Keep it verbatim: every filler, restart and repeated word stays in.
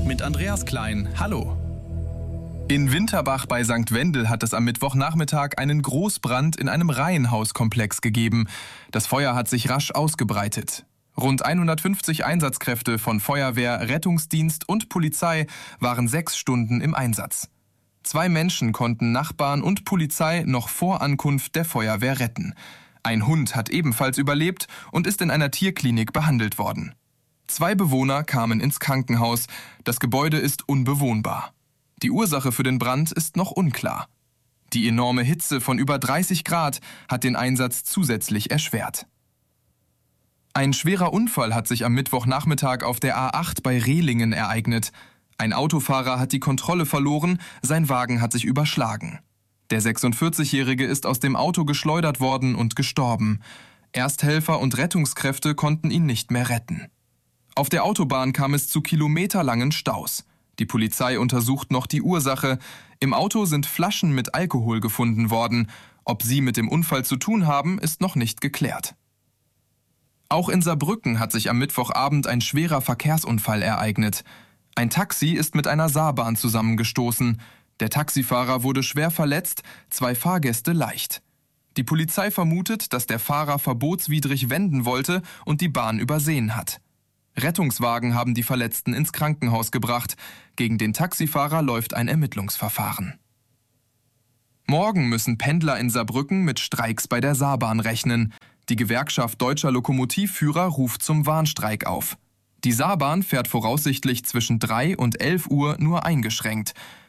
mit Andreas Klein. Hallo. In Winterbach bei Sankt Wendel hat es am Mittwochnachmittag einen Großbrand in einem Reihenhauskomplex gegeben. Das Feuer hat sich rasch ausgebreitet. Rund hundertfünfzig Einsatzkräfte von Feuerwehr, Rettungsdienst und Polizei waren sechs Stunden im Einsatz. Zwei Menschen konnten Nachbarn und Polizei noch vor Ankunft der Feuerwehr retten. Ein Hund hat ebenfalls überlebt und ist in einer Tierklinik behandelt worden. Zwei Bewohner kamen ins Krankenhaus. Das Gebäude ist unbewohnbar. Die Ursache für den Brand ist noch unklar. Die enorme Hitze von über dreißig Grad hat den Einsatz zusätzlich erschwert. Ein schwerer Unfall hat sich am Mittwochnachmittag auf der A acht bei Rehlingen ereignet. Ein Autofahrer hat die Kontrolle verloren, sein Wagen hat sich überschlagen. Der sechsundvierzigjährige ist aus dem Auto geschleudert worden und gestorben. Ersthelfer und Rettungskräfte konnten ihn nicht mehr retten. Auf der Autobahn kam es zu kilometerlangen Staus. Die Polizei untersucht noch die Ursache. Im Auto sind Flaschen mit Alkohol gefunden worden. Ob sie mit dem Unfall zu tun haben, ist noch nicht geklärt. Auch in Saarbrücken hat sich am Mittwochabend ein schwerer Verkehrsunfall ereignet. Ein Taxi ist mit einer Saarbahn zusammengestoßen. Der Taxifahrer wurde schwer verletzt, zwei Fahrgäste leicht. Die Polizei vermutet, dass der Fahrer verbotswidrig wenden wollte und die Bahn übersehen hat. Rettungswagen haben die Verletzten ins Krankenhaus gebracht. Gegen den Taxifahrer läuft ein Ermittlungsverfahren. Morgen müssen Pendler in Saarbrücken mit Streiks bei der Saarbahn rechnen. Die Gewerkschaft Deutscher Lokomotivführer ruft zum Warnstreik auf. Die Saarbahn fährt voraussichtlich zwischen drei und elf Uhr nur eingeschränkt.